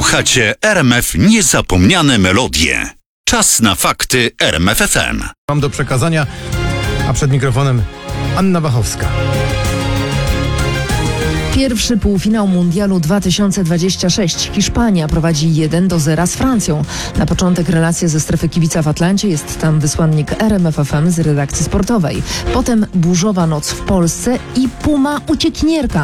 Słuchacie RMF Niezapomniane Melodie. Czas na fakty RMF FM. Mam do przekazania, a przed mikrofonem Anna Wachowska. Pierwszy półfinał Mundialu 2026. Hiszpania prowadzi 1-0 z Francją. Na początek relacje ze strefy kibica w Atlancie. Jest tam wysłannik RMF FM z redakcji sportowej. Potem burzowa noc w Polsce i Puma uciekinierka.